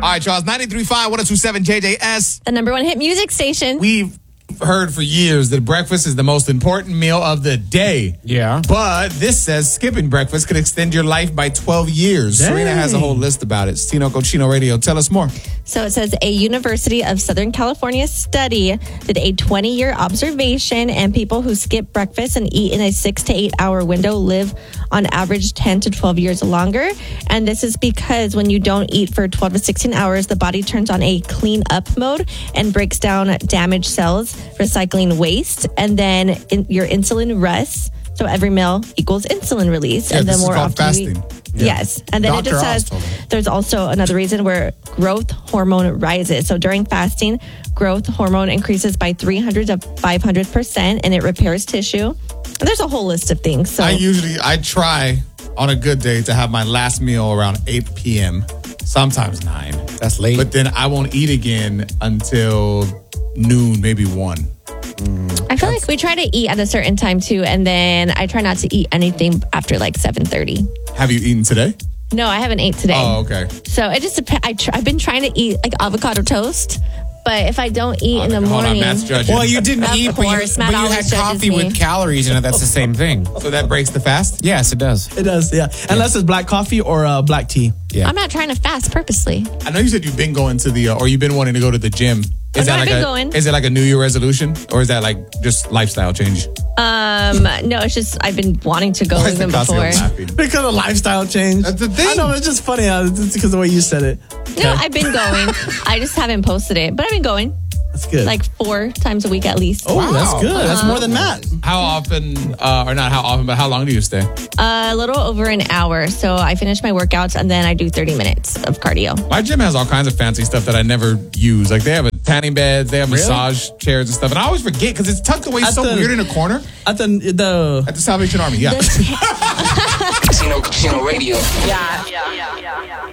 right, Charles. 93.5, 102.7 JJS. The number one hit music station. We've heard for years that breakfast is the most important meal of the day. Yeah. But this says skipping breakfast could extend your life by 12 years. Dang. Serena has a whole list about it. Tino Cochino Radio. Tell us more. So it says a University of Southern California study did a 20-year observation, and people who skip breakfast and eat in a 6 to 8 hour window live on average 10 to 12 years longer. And this is because when you don't eat for 12 to 16 hours, the body turns on a clean up mode and breaks down damaged cells, recycling waste, and then your insulin rests. So every meal equals insulin release. Yeah, and this the is more called often fasting. Yes. And then Dr. it just Oz says told me. there's also another reason where growth hormone rises. So during fasting, growth hormone increases by 300 to 500%, and it repairs tissue. And there's a whole list of things. So I try on a good day to have my last meal around 8 p.m., sometimes 9. That's late. But then I won't eat again until noon, maybe 1. I feel like we try to eat at a certain time too, and then I try not to eat anything after like 7:30. Have you eaten today? No, I haven't ate today. Oh, okay. So it just depends. I've been trying to eat like avocado toast, but if I don't eat in the Hold on, morning, Matt's judging. Well, you didn't Of eat, course, but Matt you always had judges coffee me. with calories in it. That's the same thing. So that breaks the fast? Yes, it does. It does, yeah. Unless it's black coffee or black tea. Yeah. I'm not trying to fast purposely. I know you said you've been going to the, or you've been wanting to go to the gym. I've been going. Is it like a New Year resolution, or is that like just lifestyle change? No, it's just I've been wanting to go Why is even Nicasio before. laughing? Because of lifestyle change. That's the thing. I know, it's just funny. It's because of the way you said it. No, I've been going. I just haven't posted it, but I've been going That's good. like 4 times a week at least. oh, Wow. that's good. That's more than Matt. How often, or not how often, but how long do you stay? A little over an hour. So I finish my workouts and then I do 30 minutes of cardio. My gym has all kinds of fancy stuff that I never use. Like they have a tanning beds, they have massage chairs and stuff. And I always forget because it's tucked away At so the- weird in a corner At the at the Salvation Army. Yeah. Casino Radio. Yeah.